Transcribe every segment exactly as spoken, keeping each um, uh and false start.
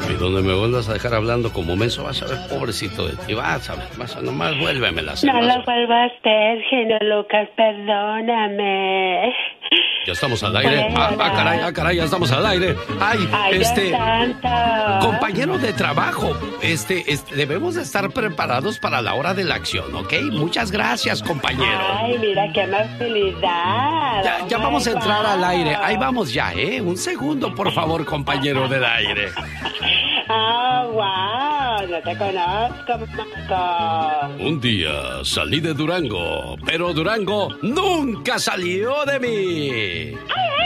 Y donde me vuelvas a dejar hablando como menso, vas a ver, pobrecito de ti, vas a ver, vas a nomás vuélvemela a hacer. No lo vuelvo a hacer, genio Lucas, perdóname. Ya estamos al aire. Ah, ah, caray, ah, caray, ya estamos al aire. Ay, Ay, este... santo. Compañero de trabajo, este, este, debemos de estar preparados para la hora de la acción, ¿ok? Muchas gracias, compañero. Ay, mira qué amabilidad. Ya, ya vamos a entrar al aire. Ahí vamos ya, ¿eh? Un segundo, por favor, compañero del aire. Ah, wow, no te conozco, Marco. Un día salí de Durango, pero Durango nunca salió de mí.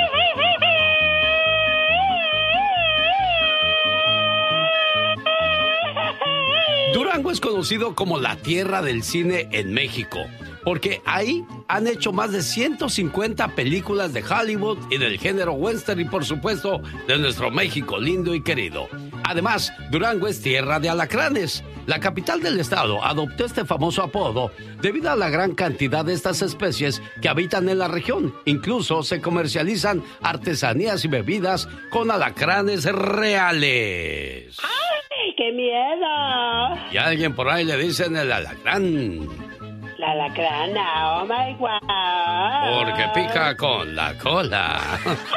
Durango es conocido como la tierra del cine en México, porque ahí han hecho más de ciento cincuenta películas de Hollywood y del género western y por supuesto de nuestro México lindo y querido. Además, Durango es tierra de alacranes. La capital del estado adoptó este famoso apodo debido a la gran cantidad de estas especies que habitan en la región. Incluso se comercializan artesanías y bebidas con alacranes reales. ¡Ay, qué miedo! Y a alguien por ahí le dicen el alacrán. La alacrana, oh my God. Porque pica con la cola.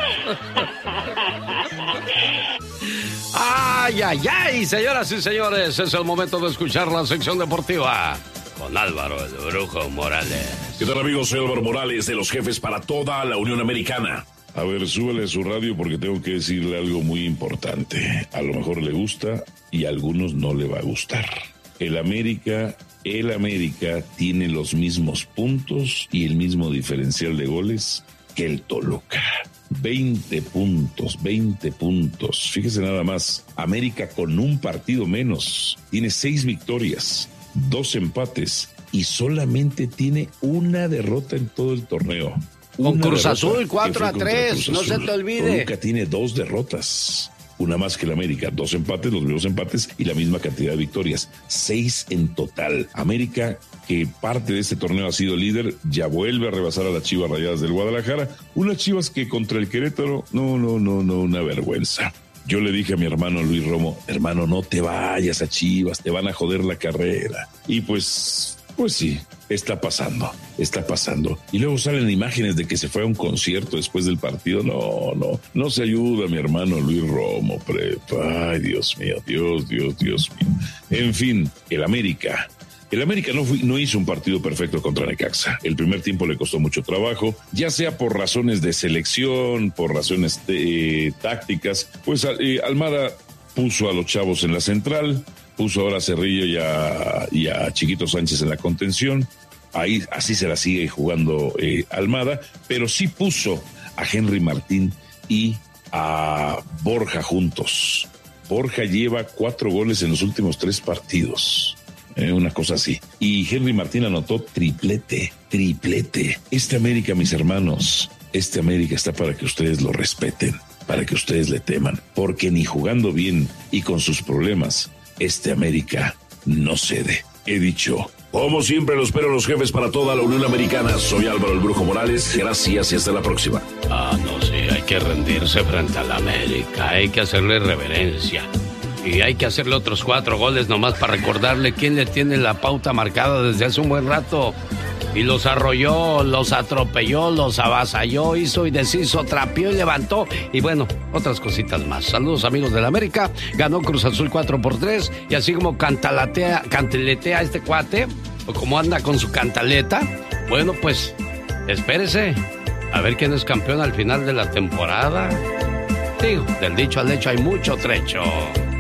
Ay, ay, ay, señoras y señores, es el momento de escuchar la sección deportiva con Álvaro el Brujo Morales. ¿Qué tal, amigos? Soy Álvaro Morales de los Jefes para toda la Unión Americana. A ver, súbele su radio porque tengo que decirle algo muy importante. A lo mejor le gusta y a algunos no le va a gustar. El América, el América tiene los mismos puntos y el mismo diferencial de goles que el Toluca. veinte puntos, veinte puntos. Fíjese nada más, América con un partido menos tiene seis victorias, dos empates y solamente tiene una derrota en todo el torneo. Con Una Cruz derrota Azul, cuatro a tres, no se te olvide. Toluca tiene dos derrotas, una más que el América, dos empates, los mismos empates y la misma cantidad de victorias, seis en total. América, que parte de este torneo ha sido líder, ya vuelve a rebasar a las Chivas Rayadas del Guadalajara, unas Chivas que contra el Querétaro, no, no, no, no, una vergüenza. Yo le dije a mi hermano Luis Romo, hermano, no te vayas a Chivas, te van a joder la carrera. Y pues, pues sí, está pasando, está pasando. Y luego salen imágenes de que se fue a un concierto después del partido. No, no, no se ayuda mi hermano Luis Romo, prepa. Ay, Dios mío, Dios, Dios, Dios mío. En fin, el América... El América no, fue, no hizo un partido perfecto contra Necaxa. El primer tiempo le costó mucho trabajo, ya sea por razones de selección, por razones eh, tácticas. Pues eh, Almada puso a los chavos en la central, puso ahora a Cerrillo y a, y a Chiquito Sánchez en la contención. Ahí así se la sigue jugando eh, Almada, pero sí puso a Henry Martín y a Borja juntos. Borja lleva cuatro goles en los últimos tres partidos. Eh, una cosa así. Y Henry Martín anotó triplete, triplete. Este América, mis hermanos, este América está para que ustedes lo respeten, para que ustedes le teman, porque ni jugando bien y con sus problemas, este América no cede. He dicho. Como siempre, los espero los Jefes para toda la Unión Americana. Soy Álvaro el Brujo Morales. Gracias y hasta la próxima. Ah, no, sí, hay que rendirse frente a la América, hay que hacerle reverencia. Y hay que hacerle otros cuatro goles nomás para recordarle quién le tiene la pauta marcada desde hace un buen rato. Y los arrolló, los atropelló, los avasalló, hizo y deshizo, trapeó y levantó. Y bueno, otras cositas más. Saludos, amigos del América. Ganó Cruz Azul cuatro por tres. Y así como cantaletea, cantaletea este cuate, o como anda con su cantaleta, bueno, pues espérese a ver quién es campeón al final de la temporada. Digo, del dicho al hecho hay mucho trecho.